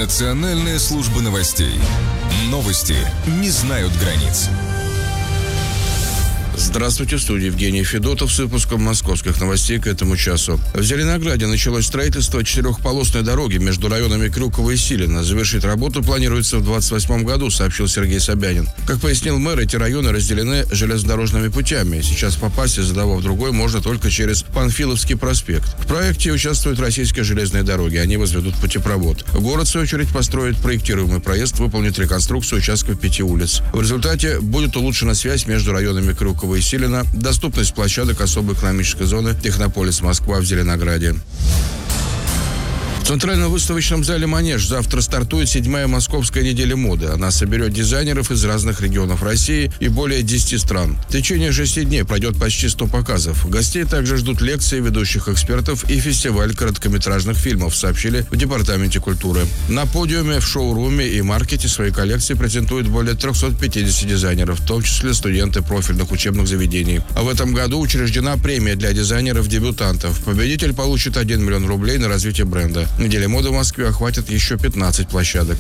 Национальная служба новостей. Новости не знают границ. Здравствуйте, в студии Евгений Федотов с выпуском московских новостей к этому часу. В Зеленограде началось строительство четырехполосной дороги между районами Крюково и Силино. Завершить работу планируется в 2028 году, сообщил Сергей Собянин. Как пояснил мэр, эти районы разделены железнодорожными путями. Сейчас попасть из одного в другой можно только через Панфиловский проспект. В проекте участвуют российские железные дороги. Они возведут путепровод. Город, в свою очередь, построит проектируемый проезд, выполнит реконструкцию участков 5 улиц. В результате будет улучшена связь между районами Крюково и Силино, доступность площадок особой экономической зоны Технополис Москва в Зеленограде. В Центральном выставочном зале «Манеж» завтра стартует 7-я Московская неделя моды. Она соберет дизайнеров из разных регионов России и более 10 стран. В течение 6 дней пройдет почти 100 показов. Гостей также ждут лекции ведущих экспертов и фестиваль короткометражных фильмов, сообщили в Департаменте культуры. На подиуме, в шоуруме и маркете свои коллекции презентуют более 350 дизайнеров, в том числе студенты профильных учебных заведений. А в этом году учреждена премия для дизайнеров-дебютантов. Победитель получит 1 миллион рублей на развитие бренда. Неделя моды в Москве охватит еще 15 площадок.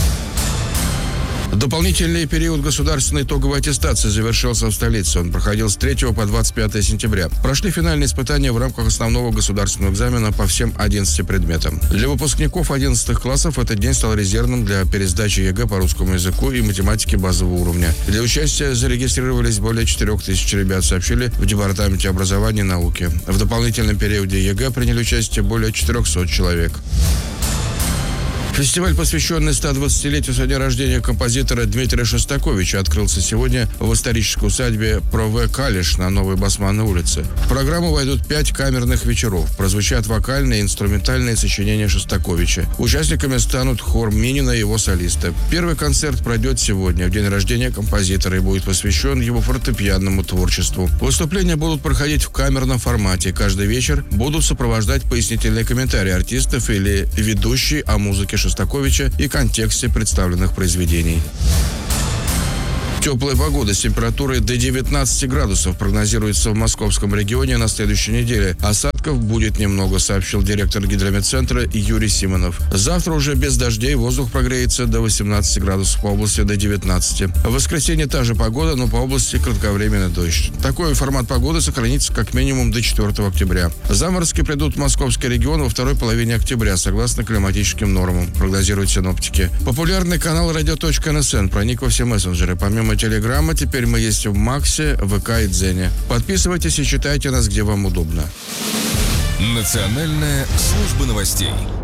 Дополнительный период государственной итоговой аттестации завершился в столице. Он проходил с 3 по 25 сентября. Прошли финальные испытания в рамках основного государственного экзамена по всем 11 предметам. Для выпускников 11 классов этот день стал резервным для пересдачи ЕГЭ по русскому языку и математике базового уровня. Для участия зарегистрировались более 4000 ребят, сообщили в Департаменте образования и науки. В дополнительном периоде ЕГЭ приняли участие более 400 человек. Фестиваль, посвященный 120-летию со дня рождения композитора Дмитрия Шостаковича, открылся сегодня в исторической усадьбе Про-В. Калиш на Новой Басманной улице. В программу войдут 5 камерных вечеров. Прозвучат вокальные и инструментальные сочинения Шостаковича. Участниками станут хор Минина и его солисты. Первый концерт пройдет сегодня, в день рождения композитора, и будет посвящен его фортепианному творчеству. Выступления будут проходить в камерном формате. Каждый вечер будут сопровождать пояснительные комментарии артистов или ведущий о музыке Шостаковича и контексте представленных произведений. Теплая погода с температурой до 19 градусов прогнозируется в московском регионе на следующей неделе. Осадков будет немного, сообщил директор гидрометцентра Юрий Симонов. Завтра уже без дождей воздух прогреется до 18 градусов, по области до 19. В воскресенье та же погода, но по области кратковременный дождь. Такой формат погоды сохранится как минимум до 4 октября. Заморозки придут в московский регион во второй половине октября, согласно климатическим нормам, прогнозируют синоптики. Популярный канал radio.nsn проник во все мессенджеры. Помимо Телеграма, теперь мы есть в Максе, ВК и Дзене. Подписывайтесь и читайте нас, где вам удобно. Национальная служба новостей.